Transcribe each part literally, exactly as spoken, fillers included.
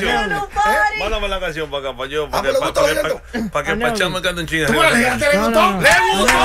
canción. Mándame la canción para acá, para yo. Para que Pachá me cante un chingo. ¿Tú le dijiste le gustó? ¡Le gustó!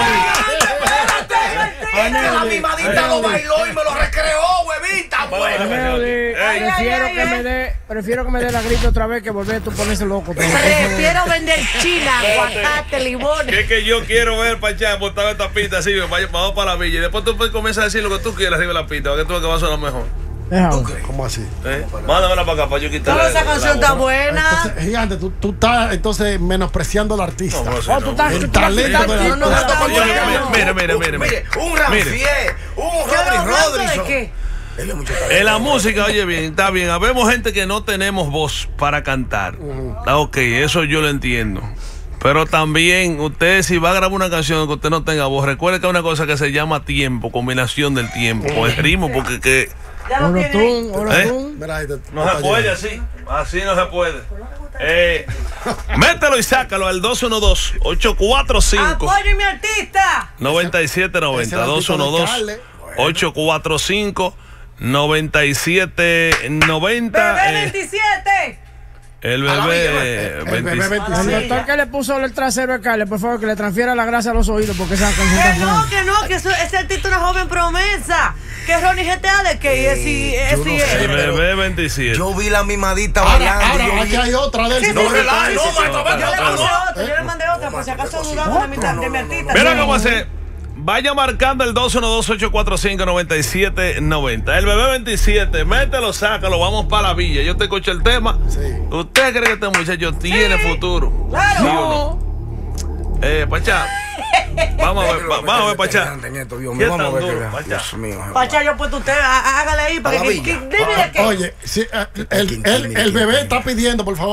¡Espérate! La mimadita lo bailó y me lo recreó, huevita, bueno. Prefiero que me dé, prefiero que me dé la grita otra vez que volver a tú ponerse loco. Prefiero vender china, aguacate, limones. Que es que yo quiero ver Pachá montado esta pista así, vamos para la villa. Y después tú comienzas a decir lo que tú quieras arriba de la pista, para que tú veas que va a sonar mejor. Okay. ¿Cómo así? ¿Eh? Mándamela para acá para yo quitarle. No, esa canción está buena. Entonces, gigante, tú, tú estás entonces menospreciando al artista. No, no sé, oh, tú estás no, el talento del no, artista. no, Mire, mire, mire, mire. Un Rafié, un Rodri Rodríguez. ¿De qué? En la música, oye bien, está bien. Habemos gente que no tenemos voz para cantar. Uh-huh. Ok, eso yo lo entiendo. Pero también, usted si va a grabar una canción que usted no tenga voz, recuerde que hay una cosa que se llama tiempo, combinación del tiempo, uh-huh. el ritmo, porque que... Orotún, orotún. ¿Eh? No se puede así, así no se puede. Eh, mételo y sácalo al dos uno dos, ocho cuatro cinco. ¡Apoyo mi artista! noventa y siete noventa, dos uno dos, ocho cuatro cinco, noventa y siete noventa. ¡Bebé veintisiete! El bebé, el bebé veintisiete. El doctor que le puso el trasero a Carles, por favor, que le transfiera la grasa a los oídos porque esa canción está Que no, que no, que eso, ese artista es una joven promesa. Que Ronnie G T A de que es y es y es. El bebé veintisiete. Yo vi la mimadita ahora, bailando. Ahora, aquí hay otra de esas. no, sí, relaja, sí, no, sí, maestro, sí, yo le maestro, puse no. otra, yo le mandé otra, por si acaso dudamos de mi, de mi artista. Mira cómo hace. Vaya marcando el dos uno dos, ocho cuatro cinco, nueve siete nueve cero. El bebé veintisiete, mételo, sácalo, vamos para la villa. Yo te escucho el tema. Sí. ¿Usted cree que este muchacho tiene sí. futuro? Claro. ¿Sí o no? Eh, Pachá. Vamos a ver, vamos a ver, Pachá. Vamos a ver, Dios mío. Pachá, yo pues usted, hágale ahí para que... Oye, el bebé está pidiendo, por favor.